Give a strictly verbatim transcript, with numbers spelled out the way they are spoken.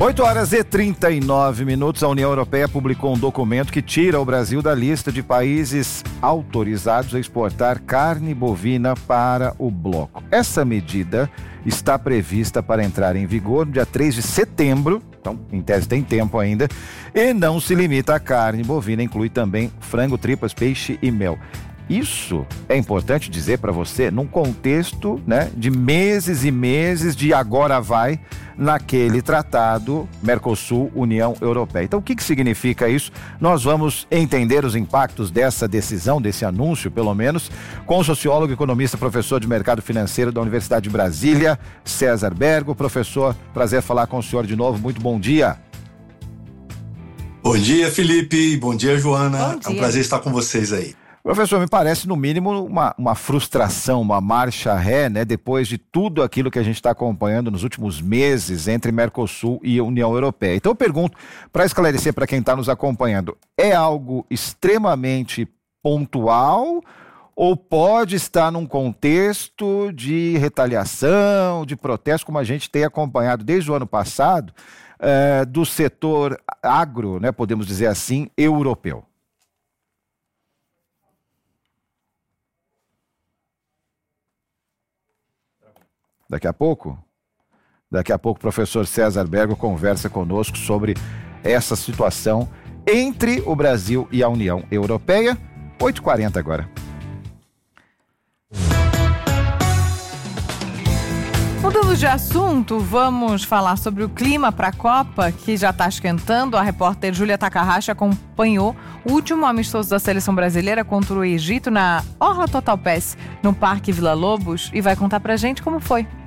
oito horas e trinta e nove minutos, a União Europeia publicou um documento que tira o Brasil da lista de países autorizados a exportar carne bovina para o bloco. Essa medida está prevista para entrar em vigor no dia três de setembro, então em tese tem tempo ainda, e não se limita à carne bovina, inclui também frango, tripas, peixe e mel. Isso é importante dizer para você num contexto, né, de meses e meses de agora vai naquele tratado Mercosul-União Europeia. Então, o que, que significa isso? Nós vamos entender os impactos dessa decisão, desse anúncio, pelo menos, com o sociólogo, economista, professor de mercado financeiro da Universidade de Brasília, César Bergo. Professor, prazer falar com o senhor de novo. Muito bom dia. Bom dia, Felipe. Bom dia, Joana. Bom dia. É um prazer estar com vocês aí. Professor, me parece, no mínimo, uma, uma frustração, uma marcha ré, né, depois de tudo aquilo que a gente está acompanhando nos últimos meses entre Mercosul e União Europeia. Então eu pergunto, para esclarecer para quem está nos acompanhando, é algo extremamente pontual ou pode estar num contexto de retaliação, de protesto, como a gente tem acompanhado desde o ano passado, eh, do setor agro, né, podemos dizer assim, europeu? Daqui a pouco, daqui a pouco o professor César Bergo conversa conosco sobre essa situação entre o Brasil e a União Europeia. oito e quarenta agora. Mudando de assunto, vamos falar sobre o clima para a Copa, que já está esquentando. A repórter Júlia Takahashi acompanhou o último amistoso da seleção brasileira contra o Egito na Orla Total Pass, no Parque Vila Lobos, e vai contar pra gente como foi.